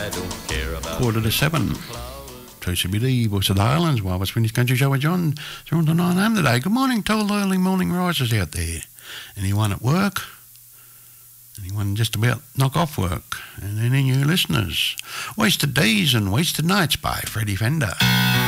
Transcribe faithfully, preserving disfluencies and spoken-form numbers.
I don't care about Quarter to seven. Tracy Biddy, Voice of the Highlands, Wild West Finnish Country Show with John. It's on to nine a.m. today. Good morning to all the early morning risers out there. Anyone at work? Anyone just about knock off work? And any new listeners? Wasted Days and Wasted Nights by Freddie Fender.